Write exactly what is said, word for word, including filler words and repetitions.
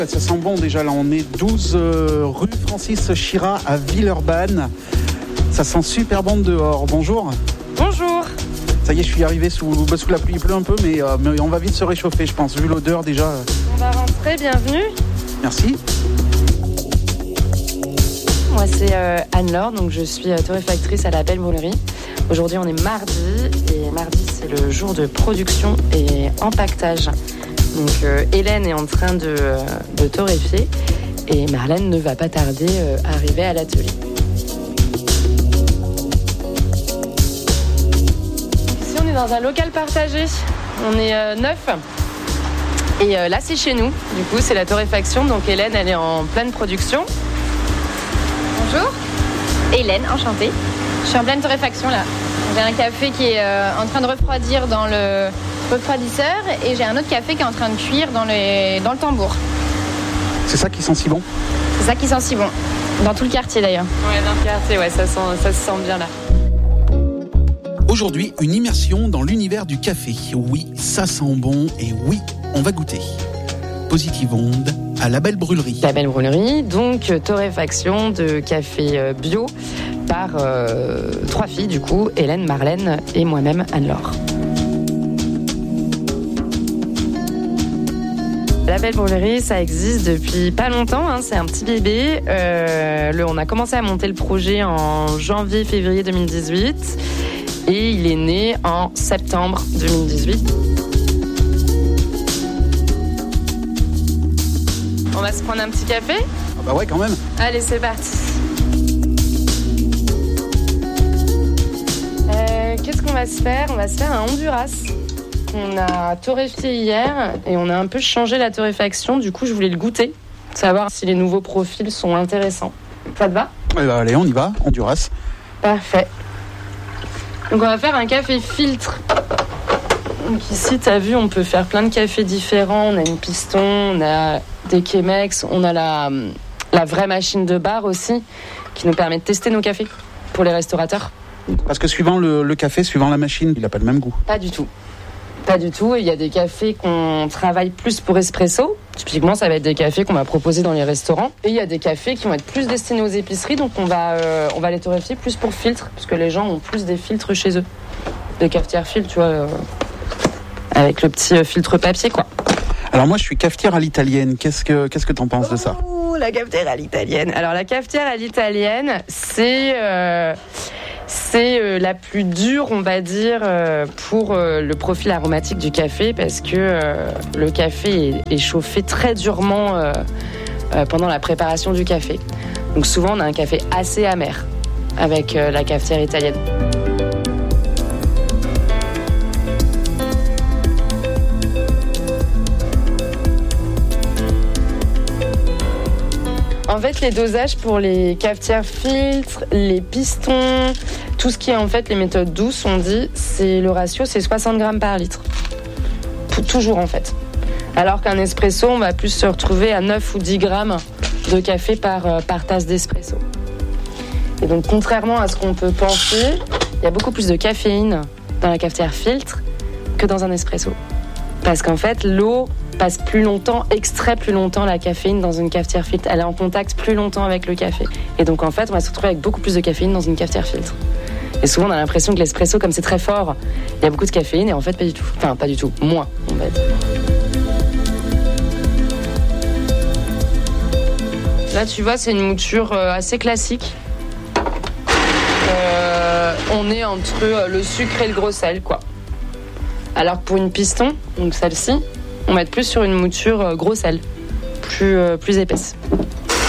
Ça sent bon déjà, là on est douze euh, rue Francis Chira à Villeurbanne. Ça sent super bon dehors. Bonjour. Bonjour. Ça y est, je suis arrivé sous, bah, sous la pluie, il pleut un peu, mais, euh, mais on va vite se réchauffer, je pense, vu l'odeur déjà. On va rentrer, bienvenue. Merci. Moi c'est euh, Anne-Laure, donc je suis euh, torréfactrice à la Belle Brûlerie. Aujourd'hui on est mardi, et mardi c'est le jour de production et empaquetage. Donc euh, Hélène est en train de, euh, de torréfier et Marlène ne va pas tarder euh, à arriver à l'atelier. Ici on est dans un local partagé, on est euh, neuf et euh, là c'est chez nous, du coup c'est la torréfaction, donc Hélène elle est en pleine production. Bonjour, Hélène, enchantée. Je suis en pleine torréfaction là. J'ai un café qui est euh, en train de refroidir dans le refroidisseur et j'ai un autre café qui est en train de cuire dans, les... dans le tambour. C'est ça qui sent si bon? C'est ça qui sent si bon. Dans tout le quartier d'ailleurs. Ouais, dans le quartier, ouais, ça, sent, ça se sent bien là. Aujourd'hui, une immersion dans l'univers du café. Oui, ça sent bon et oui, on va goûter. Positive Onde à la Belle Brûlerie. La Belle Brûlerie, donc torréfaction de café bio par euh, trois filles du coup, Hélène, Marlène et moi-même Anne-Laure. La Belle Brûlerie, ça existe depuis pas longtemps, hein, c'est un petit bébé. Euh, le, on a commencé à monter le projet en janvier-février deux mille dix-huit et il est né en septembre deux mille dix-huit. On va se prendre un petit café ? Ah bah ouais, quand même. Allez, c'est parti. Euh, qu'est-ce qu'on va se faire ? On va se faire un Honduras. On a torréfié hier et on a un peu changé la torréfaction. Du coup, je voulais le goûter, savoir si les nouveaux profils sont intéressants. Ça te va ? Eh bah, allez, on y va, Honduras. Parfait. Donc, on va faire un café filtre. Donc ici, tu as vu, on peut faire plein de cafés différents. On a une piston, on a des Chemex, on a la, la vraie machine de bar aussi, qui nous permet de tester nos cafés pour les restaurateurs. Parce que suivant le, le café, suivant la machine, il n'a pas le même goût. Pas du tout. Pas du tout. Il y a des cafés qu'on travaille plus pour espresso. Typiquement, ça va être des cafés qu'on va proposer dans les restaurants. Et il y a des cafés qui vont être plus destinés aux épiceries, donc on va, euh, on va les torréfier plus pour filtre, parce que les gens ont plus des filtres chez eux. Des cafetières filtres, tu vois, euh, avec le petit euh, filtre papier, quoi. Alors moi, je suis cafetière à l'italienne. Qu'est-ce que qu'est-ce que t'en penses de ça ? Oh, la cafetière à l'italienne. Alors la cafetière à l'italienne, c'est euh, c'est euh, la plus dure, on va dire, euh, pour euh, le profil aromatique du café, parce que euh, le café est, est chauffé très durement euh, euh, pendant la préparation du café. Donc souvent, on a un café assez amer avec euh, la cafetière italienne. En fait, les dosages pour les cafetières filtres, les pistons, tout ce qui est en fait les méthodes douces, on dit, c'est le ratio, c'est soixante grammes par litre. Toujours en fait. Alors qu'un espresso, on va plus se retrouver à neuf ou dix grammes de café par, par tasse d'espresso. Et donc, contrairement à ce qu'on peut penser, il y a beaucoup plus de caféine dans la cafetière filtre que dans un espresso. Parce qu'en fait, l'eau passe plus longtemps, extrait plus longtemps la caféine dans une cafetière filtre. Elle est en contact plus longtemps avec le café. Et donc, en fait, on va se retrouver avec beaucoup plus de caféine dans une cafetière filtre. Et souvent, on a l'impression que l'espresso, comme c'est très fort, il y a beaucoup de caféine, et en fait, pas du tout. Enfin, pas du tout. Moins, on va dire. Là, tu vois, c'est une mouture assez classique. Euh, on est entre le sucre et le gros sel, quoi. Alors que pour une piston, donc celle-ci, on va être plus sur une mouture gros sel, plus, euh, plus épaisse.